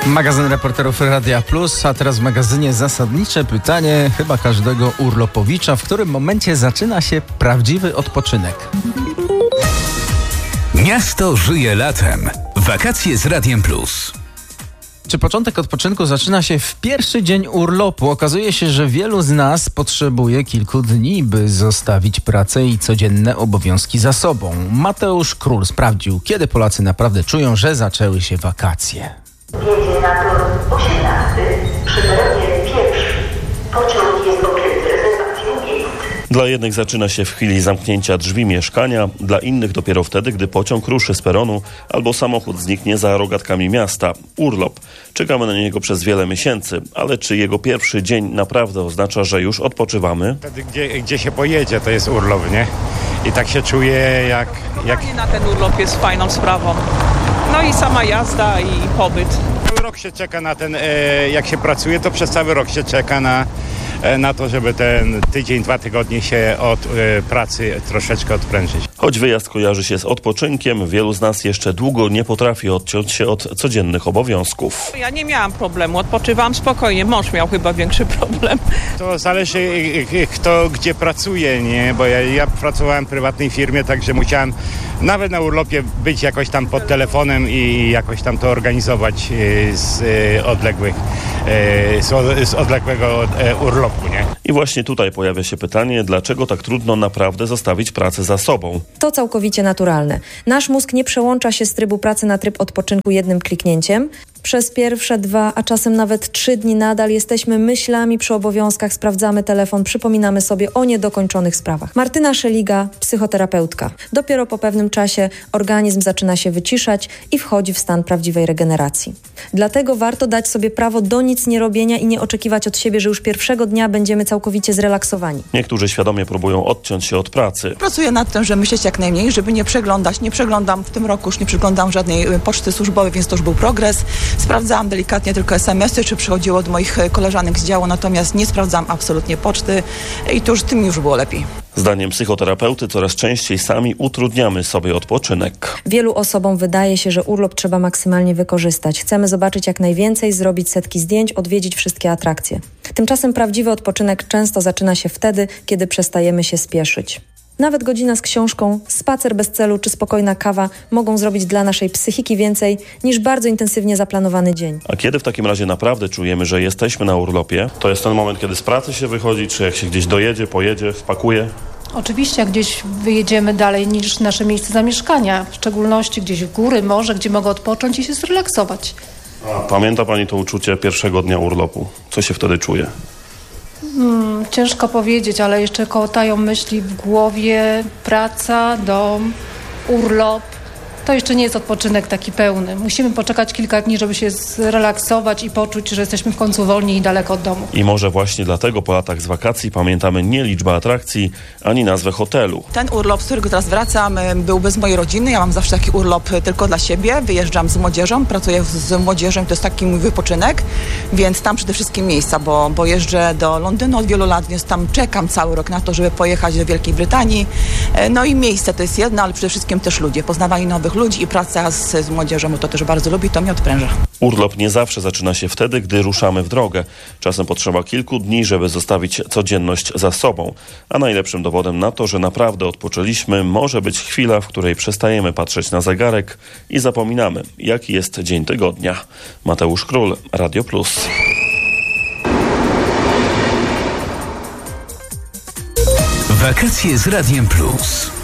Magazyn reporterów Radia Plus, a teraz w magazynie zasadnicze pytanie chyba każdego urlopowicza. W którym momencie zaczyna się prawdziwy odpoczynek? Miasto żyje latem. Wakacje z Radiem Plus. Czy początek odpoczynku zaczyna się w pierwszy dzień urlopu? Okazuje się, że wielu z nas potrzebuje kilku dni, by zostawić pracę i codzienne obowiązki za sobą. Mateusz Król sprawdził, kiedy Polacy naprawdę czują, że zaczęły się wakacje. Jedzie na tor 18 przy peronie 1. Pociąg jest objęty rezerwacją miejsc. Dla jednych zaczyna się w chwili zamknięcia drzwi mieszkania, dla innych dopiero wtedy, gdy pociąg ruszy z peronu albo samochód zniknie za rogatkami miasta. Urlop. Czekamy na niego przez wiele miesięcy, ale czy jego pierwszy dzień naprawdę oznacza, że już odpoczywamy? Wtedy, gdzie się pojedzie, to jest urlop, nie? I tak się czuję jak... Na ten urlop jest fajną sprawą. No i sama jazda i pobyt. Cały rok się czeka na ten, jak się pracuje, to przez cały rok się czeka na to, żeby ten tydzień, 2 tygodnie się od pracy troszeczkę odprężyć. Choć wyjazd kojarzy się z odpoczynkiem, wielu z nas jeszcze długo nie potrafi odciąć się od codziennych obowiązków. Ja nie miałam problemu, odpoczywałam spokojnie. Mąż miał chyba większy problem. To zależy kto gdzie pracuje, nie? Bo ja pracowałem w prywatnej firmie, także musiałem nawet na urlopie być jakoś tam pod telefonem i jakoś tam to organizować z odległego urlopu, nie? I właśnie tutaj pojawia się pytanie, dlaczego tak trudno naprawdę zostawić pracę za sobą? To całkowicie naturalne. Nasz mózg nie przełącza się z trybu pracy na tryb odpoczynku jednym kliknięciem. Przez pierwsze 2, a czasem nawet 3 dni nadal jesteśmy myślami przy obowiązkach, sprawdzamy telefon, przypominamy sobie o niedokończonych sprawach. Martyna Szeliga, psychoterapeutka. Dopiero po pewnym czasie organizm zaczyna się wyciszać i wchodzi w stan prawdziwej regeneracji. Dlatego warto dać sobie prawo do nic nie robienia i nie oczekiwać od siebie, że już pierwszego dnia będziemy całkowicie zrelaksowani. Niektórzy świadomie próbują odciąć się od pracy. Pracuję nad tym, żeby myśleć jak najmniej, żeby nie przeglądać. Nie przeglądam w tym roku, już nie przeglądam żadnej poczty służbowej, więc to już był progres. Sprawdzałam delikatnie tylko SMS-y, czy przychodziło od moich koleżanek z działu, natomiast nie sprawdzałam absolutnie poczty i to już tym już było lepiej. Zdaniem psychoterapeuty coraz częściej sami utrudniamy sobie odpoczynek. Wielu osobom wydaje się, że urlop trzeba maksymalnie wykorzystać. Chcemy zobaczyć jak najwięcej, zrobić setki zdjęć, odwiedzić wszystkie atrakcje. Tymczasem prawdziwy odpoczynek często zaczyna się wtedy, kiedy przestajemy się spieszyć. Nawet godzina z książką, spacer bez celu czy spokojna kawa mogą zrobić dla naszej psychiki więcej niż bardzo intensywnie zaplanowany dzień. A kiedy w takim razie naprawdę czujemy, że jesteśmy na urlopie? To jest ten moment, kiedy z pracy się wychodzi, czy jak się gdzieś dojedzie, pojedzie, wpakuje? Oczywiście, jak gdzieś wyjedziemy dalej niż nasze miejsce zamieszkania, w szczególności gdzieś w góry, morze, gdzie mogę odpocząć i się zrelaksować. A pamięta Pani to uczucie pierwszego dnia urlopu? Co się wtedy czuje? Ciężko powiedzieć, ale jeszcze kołatają myśli w głowie, praca, dom, urlop. To jeszcze nie jest odpoczynek taki pełny. Musimy poczekać kilka dni, żeby się zrelaksować i poczuć, że jesteśmy w końcu wolni i daleko od domu. I może właśnie dlatego po latach z wakacji pamiętamy nie liczbę atrakcji, ani nazwę hotelu. Ten urlop, z którego teraz wracam, był bez mojej rodziny. Ja mam zawsze taki urlop tylko dla siebie. Wyjeżdżam z młodzieżą, pracuję z młodzieżą, to jest taki mój wypoczynek, więc tam przede wszystkim miejsca, bo jeżdżę do Londynu od wielu lat, więc tam czekam cały rok na to, żeby pojechać do Wielkiej Brytanii. No i miejsce to jest jedno, ale przede wszystkim też ludzie, poznawanie nowych ludzi i praca z młodzieżą, to też bardzo lubi, to mnie odpręża. Urlop nie zawsze zaczyna się wtedy, gdy ruszamy w drogę. Czasem potrzeba kilku dni, żeby zostawić codzienność za sobą. A najlepszym dowodem na to, że naprawdę odpoczęliśmy, może być chwila, w której przestajemy patrzeć na zegarek i zapominamy, jaki jest dzień tygodnia. Mateusz Król, Radio Plus. Wakacje z Radiem Plus.